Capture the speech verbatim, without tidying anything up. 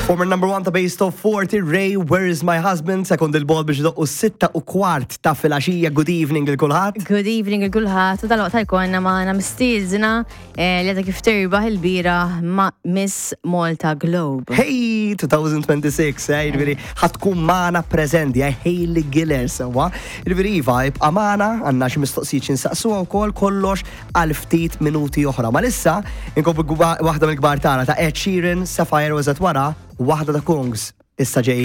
Former number one ta' Base Top forty, Ray, Where is my husband? Sekond il-bol biex doqqu sitta u kwart ta' filgħaxija. Good evening il-kulħadd. Good evening il-kulħadd. U dal-waqt ħajkonna magħna mistiedna li għadha kif terbaħ il-bira ma' Miss Malta Globe. Hey, twenty twenty-six, eh, il-veri, ħatkun magħna preżenti, eh, Hailey Giller sewa. Il-veri, vibe, għamana, għanna xi mistoqsijiet insaqsuha wkoll kollox għal ftit minuti oħra. Ma lissa, inkomplu waħda mill-kbar tagħna ta' Ed Sheeran, Sapphire u eżatt wara, waħda ta' Kungs issa ġej.